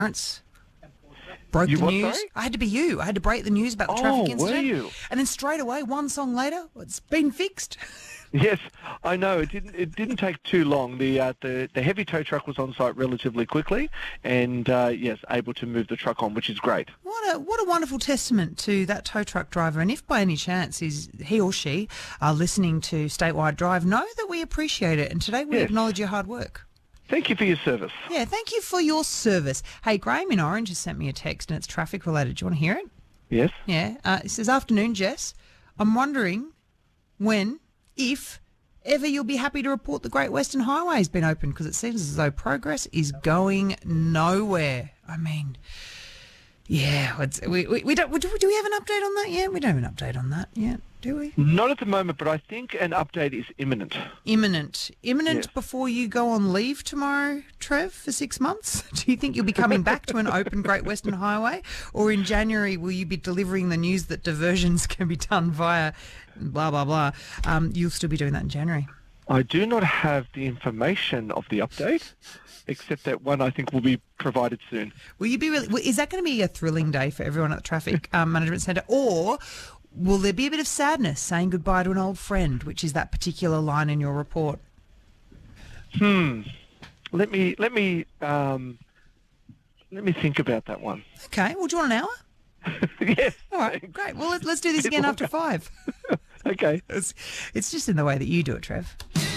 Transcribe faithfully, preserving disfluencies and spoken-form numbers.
parents. Broke You the what, news. sorry? I had to be you. I had to break the news about the Oh, traffic were incident. you? And then straight away, one song later, it's been fixed. Yes, I know. It didn't. It didn't take too long. The uh, the the heavy tow truck was on site relatively quickly, and uh, yes, able to move the truck on, which is great. What a what a wonderful testament to that tow truck driver. And if by any chance is he or she are listening to Statewide Drive, know that we appreciate it. And today we Yes. acknowledge your hard work. Thank you for your service. Yeah, thank you for your service. Hey, Graham in Orange has sent me a text and it's traffic related. Do you want to hear it? Yes. Yeah. Uh, it says, afternoon, Jess. I'm wondering when, if ever you'll be happy to report the Great Western Highway has been opened, because it seems as though progress is going nowhere. I mean, yeah, it's, we, we, we don't, do we have an update on that yet? We don't have an update on that yet, do we? Not at the moment, but I think an update is imminent. Imminent. Imminent Yes. before you go on leave tomorrow, Trev, for six months? Do you think you'll be coming back to an open Great Western Highway? Or in January, will you be delivering the news that diversions can be done via blah, blah, blah? Um, you'll still be doing that in January. I do not have the information of the update, except that one I think will be provided soon. Will you be really? Is that going to be a thrilling day for everyone at the Traffic um, Management Centre, or will there be a bit of sadness saying goodbye to an old friend, which is that particular line in your report? Hmm. Let me let me um, let me think about that one. Okay. Well, do you want an hour? Yes. All right. Great. Well, let, let's do this Bit again longer. after five. Okay. It's, it's just in the way that you do it, Trev.